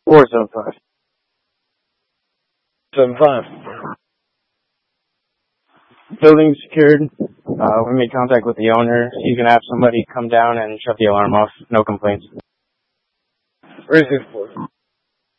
475. 75. Building secured. We made contact with the owner. He's gonna have somebody come down and shut the alarm off. No complaints. Where is this for?